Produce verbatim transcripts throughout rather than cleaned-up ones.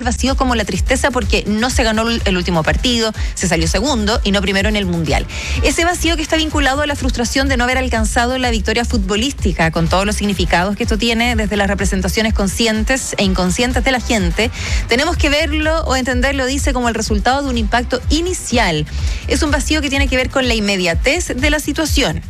vacío como la tristeza porque no se ganó el último partido, se salió segundo y no primero en el Mundial. Ese vacío que está vinculado a la frustración de no haber alcanzado la victoria futbolística, con todos los significados que esto tiene desde las representaciones conscientes e inconscientes de la gente, tenemos que verlo o entenderlo, dice, como el resultado de un impacto inicial. Es un vacío que tiene que ver con la inmediatez de la situación.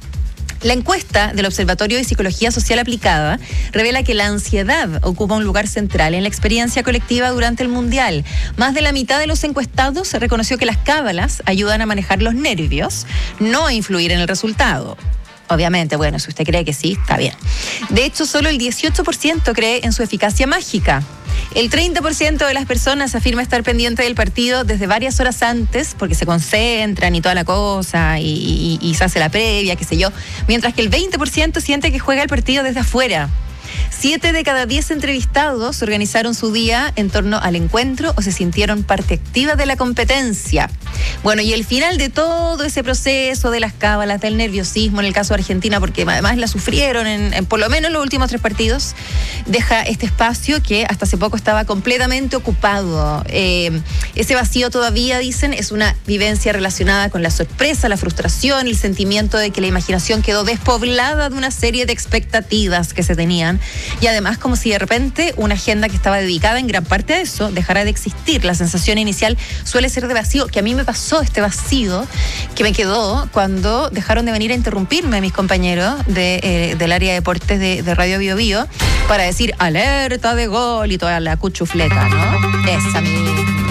La encuesta del Observatorio de Psicología Social Aplicada revela que la ansiedad ocupa un lugar central en la experiencia colectiva durante el Mundial. Más de la mitad de los encuestados se reconoció que las cábalas ayudan a manejar los nervios, no a influir en el resultado. Obviamente, bueno, si usted cree que sí, está bien. De hecho, solo el dieciocho por ciento cree en su eficacia mágica. El treinta por ciento de las personas afirma estar pendiente del partido desde varias horas antes, porque se concentran y toda la cosa, y, y, y se hace la previa, qué sé yo, mientras que el veinte por ciento siente que juega el partido desde afuera. Siete de cada diez entrevistados organizaron su día en torno al encuentro o se sintieron parte activa de la competencia. Bueno, y el final de todo ese proceso de las cábalas, del nerviosismo, en el caso de Argentina, porque además la sufrieron en, en por lo menos los últimos tres partidos, deja este espacio que hasta hace poco estaba completamente ocupado. Eh, ese vacío todavía, dicen, es una vivencia relacionada con la sorpresa, la frustración, el sentimiento de que la imaginación quedó despoblada de una serie de expectativas que se tenían. Y además, como si de repente una agenda que estaba dedicada en gran parte a eso dejara de existir. La sensación inicial suele ser de vacío, que a mí me pasó este vacío que me quedó cuando dejaron de venir a interrumpirme mis compañeros de, eh, del área de deportes de, de Radio Bio Bio para decir alerta de gol y toda la cuchufleta, ¿no? Esa misma.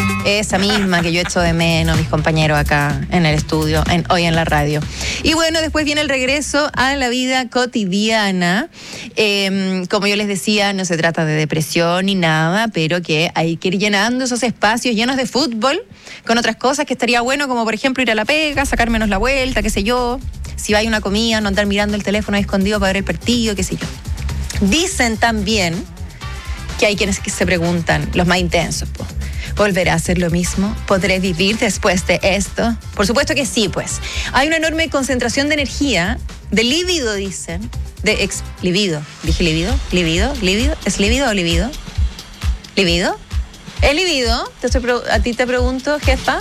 Esa misma que yo echo de menos, mis compañeros acá en el estudio, en, hoy en la radio. Y bueno, después viene el regreso a la vida cotidiana. Eh, como yo les decía, no se trata de depresión ni nada, pero que hay que ir llenando esos espacios llenos de fútbol con otras cosas que estaría bueno, como por ejemplo ir a la pega, sacar menos la vuelta, qué sé yo. Si va a una comida, no andar mirando el teléfono escondido para ver el partido, qué sé yo. Dicen también que hay quienes que se preguntan, los más intensos, pues, ¿volverá a hacer lo mismo? ¿Podré vivir después de esto? Por supuesto que sí, pues. Hay una enorme concentración de energía, de líbido, dicen, de ex... Libido. ¿Dije libido? ¿Libido? ¿Libido? ¿Es libido o libido? ¿Libido? ¿Es libido? Te estoy pre... A ti te pregunto, jefa.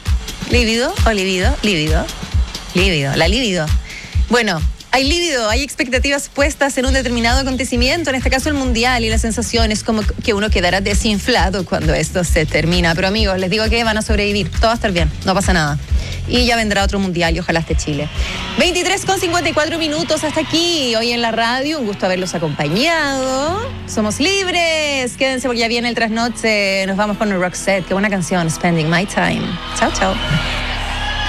¿Libido o libido? Libido. Libido. La libido. Bueno, hay líbido, hay expectativas puestas en un determinado acontecimiento, en este caso el Mundial, y la sensación es como que uno quedará desinflado cuando esto se termina. Pero amigos, les digo que van a sobrevivir, todo va a estar bien, no pasa nada. Y ya vendrá otro Mundial y ojalá esté Chile. veintitrés con cincuenta y cuatro minutos hasta aquí, hoy en la radio, un gusto haberlos acompañado. Somos libres, quédense porque ya viene el trasnoche, nos vamos con el Roxette, qué buena canción, Spending My Time. Chao, chao.